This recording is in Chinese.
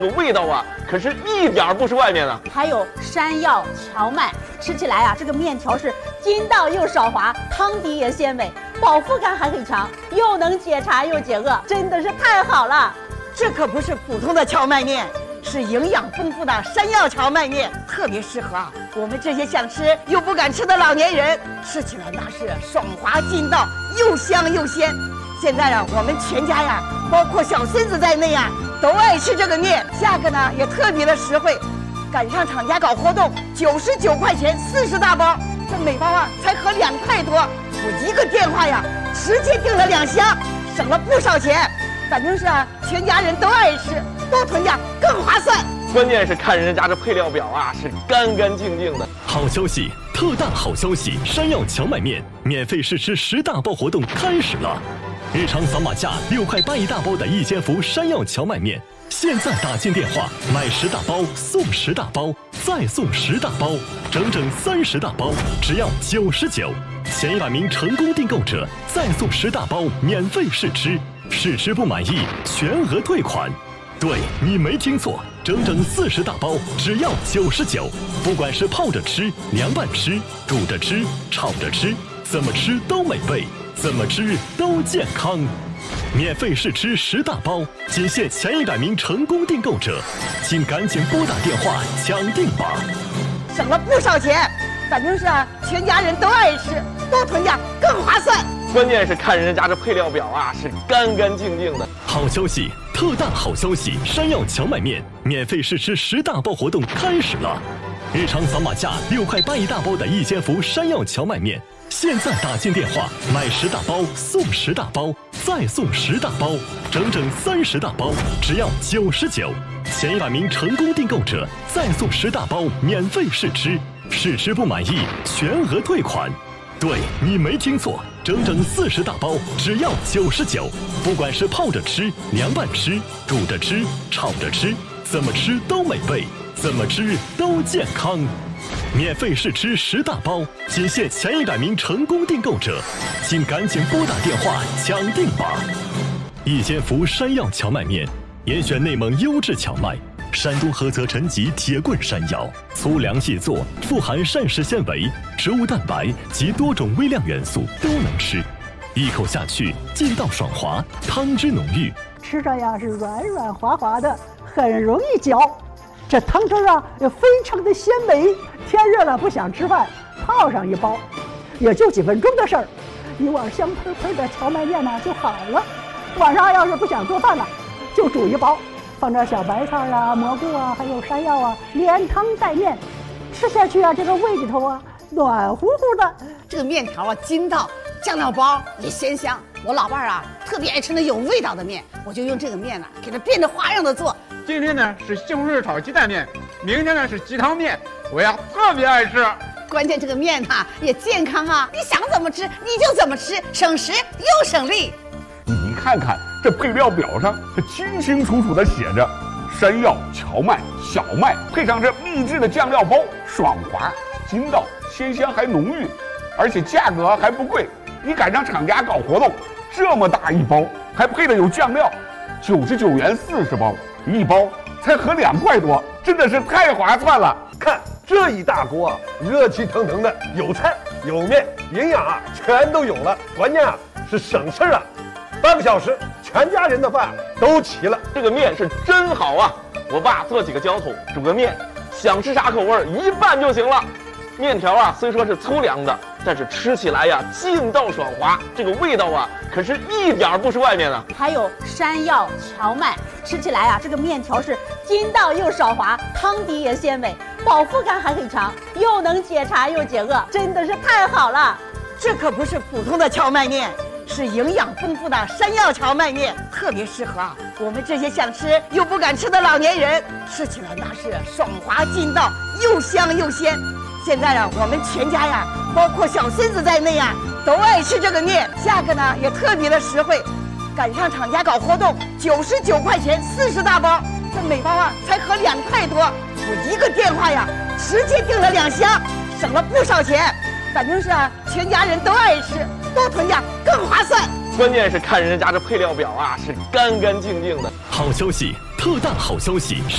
这味道啊，可是一点儿不是外面的。 还有山药、荞麦，吃起来啊，这个面条是筋道又少滑，汤底也鲜美，饱腹感还很强，又能解馋又解饿，真的是太好了。 这可不是普通的荞麦面，是营养丰富的山药荞麦面，特别适合我们这些想吃又不敢吃的老年人，吃起来那是爽滑筋道，又香又鲜。现在啊，我们全家呀，包括小孙子在内啊，都爱吃这个面，价格呢也特别的实惠，赶上厂家搞活动，99块钱40大包，这每包啊才合2块多，我一个电话呀，直接订了2箱，省了不少钱。反正是啊，全家人都爱吃，多囤点更划算。 关键是看人家这配料表啊，是干干净净的。 好消息，特大好消息！山药荞麦面免费试吃10大包活动开始了。日常扫码价6块8一大包的一千福山药荞麦面，现在打进电话买10大包送10大包，再送10大包，整整30大包，只要99。前100名成功订购者再送10大包免费试吃，试吃不满意全额退款。对，你没听错，整整40大包只要99，不管是泡着吃、凉拌吃、煮着吃、炒着吃，怎么吃都美味，怎么吃都健康。免费试吃10大包，仅限前100名成功订购者，请赶紧拨打电话抢订吧！ 省了不少钱，反正是啊，全家人都爱吃，多囤点更划算。 关键是看人家这配料表啊，是干干净净的。 好消息，特大好消息！山药荞麦面免费试吃10大包活动开始了。日常扫码价6块8一大包的一千福山药荞麦面，现在打进电话买10大包送10大包，再送10大包，整整30大包，只要99。前100名成功订购者再送10大包免费试吃，试吃不满意全额退款。对，你没听错，整整40大包只要99，不管是泡着吃、凉拌吃、煮着吃、炒着吃，怎么吃都美味，怎么吃都健康。免费试吃10大包，仅限前100名成功订购者，请赶紧拨打电话抢订吧！一千福山药荞麦面，严选内蒙优质荞麦，山东菏泽陈集铁棍山药，粗粮细作，富含膳食纤维、植物蛋白及多种微量元素，都能吃。一口下去，劲道爽滑，汤汁浓郁， 吃着呀是软软滑滑的，很容易嚼。这汤汁啊也非常的鲜美。天热了不想吃饭，泡上一包，也就几分钟的事儿，一碗香喷喷的荞麦面呢就好了。晚上要是不想做饭了，就煮一包，放点小白菜啊、蘑菇啊，还有山药啊，连汤带面，吃下去啊，这个胃里头啊暖乎乎的。 这个面条啊筋道，酱料包也鲜香。我老伴儿啊特别爱吃那有味道的面，我就用这个面呢给它变着花样的做。 今天呢是西红柿炒鸡蛋面，明天呢是鸡汤面，我呀特别爱吃。 关键这个面呐也健康啊，你想怎么吃你就怎么吃，省时又省力。 你看看这配料表上，它清清楚楚的写着山药、荞麦、小麦，配上这秘制的酱料包，爽滑、筋道、鲜香还浓郁，而且价格还不贵。你赶上厂家搞活动，这么大一包，还配的有酱料，99元40包，一包才合2块多，真的是太划算了。 看这一大锅，热气腾腾的，有菜有面，营养啊全都有了，关键啊是省事啊。半个小时，全家人的饭都齐了。 这个面是真好啊！我爸做几个浇头，煮个面，想吃啥口味一拌就行了。面条啊虽说是粗粮的，但是吃起来呀劲道爽滑，这个味道啊可是一点不是外面的。 还有山药、荞麦，吃起来啊，这个面条是筋道又少滑，汤底也鲜美，饱腹感还很强，又能解馋又解饿，真的是太好了。 这可不是普通的荞麦面，是营养丰富的山药荞麦面，特别适合我们这些想吃又不敢吃的老年人，吃起来那是爽滑劲道，又香又鲜。现在啊，我们全家呀，包括小孙子在内啊，都爱吃这个面，价格呢也特别的实惠，赶上厂家搞活动，99块钱40大包，这每包啊才合2块多，我一个电话呀，直接订了2箱，省了不少钱。反正是啊，全家人都爱吃，多囤点更划算。 关键是看人家这配料表啊，是干干净净的。 好消息，特大好消息！